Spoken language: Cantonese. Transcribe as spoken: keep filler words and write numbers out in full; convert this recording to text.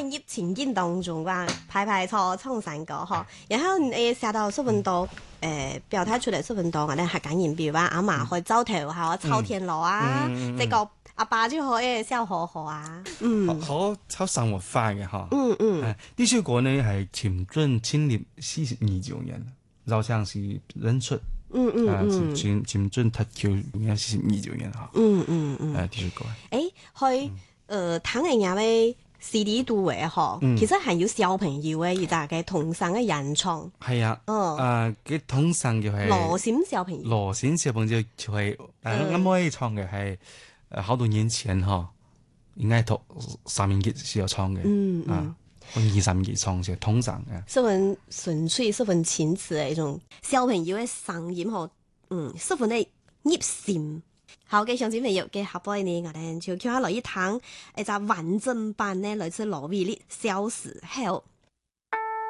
入情景當中話排排坐唱山歌嗬，然後誒寫到十分多誒表態出嚟十分多我哋客家人，比如話阿嫲去走頭嚇，秋田螺啊，即個阿爸就可以笑呵呵啊，嗯， 好好生活化嘅嗬。 嗯嗯， 呢首歌呢係前進千年四十二周年，就像是演出。 嗯嗯嗯， 前前進踢球應該四十二周年嚇。 嗯嗯嗯， 誒呢首歌。 誒去誒睇人家嘅 C D 度嘅嗬，其實係要小朋友嘅，而家嘅童聲嘅人唱。 係啊， 嗯， 誒嘅童聲就係羅閃小朋友。 羅閃小朋友就係誒啱可以唱嘅係誒好多年前嗬，應該係同三年級時候唱嘅。 嗯嗯。 二十年唱嘅童聲嘅。 十分純粹、十分淺緻嘅一種小朋友嘅聲音嗬，嗯，十分嘅入心。好嘅，鄉親朋友嘅下半呢，我哋就叫下來一聽，誒就完整版呢，來自羅偉的小時候。